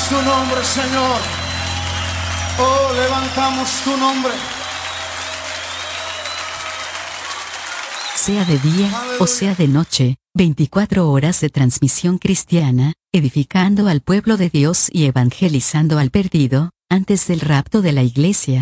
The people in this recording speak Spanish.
tu nombre, Señor. Oh, levantamos tu nombre. Sea de día, o sea de noche, 24 horas de transmisión cristiana, edificando al pueblo de Dios y evangelizando al perdido, antes del rapto de la iglesia.